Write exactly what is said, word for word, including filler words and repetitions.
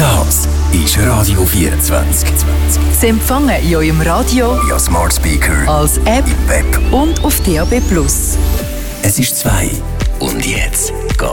Das ist Radio vierundzwanzig. Sie empfangen in eurem Radio, via Smart Speaker, als App im Web und auf D A B plus. Es ist zwei. Und jetzt